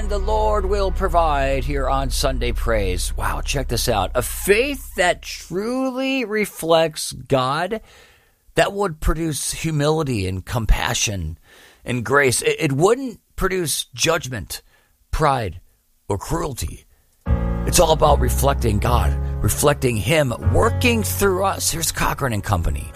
and the Lord will provide here on Sunday Praise. Wow, check this out. A faith that truly reflects God, that would produce humility and compassion and grace. It wouldn't produce judgment, pride, or cruelty. It's all about reflecting God, reflecting Him, working through us. Here's Cochran and Company.